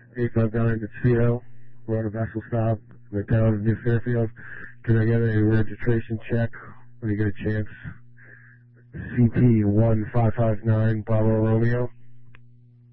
859 to Trio. We're on a vessel stop. We're down to New Fairfield. Can I get a registration check when you get a chance? CT 1559 Bravo Romeo.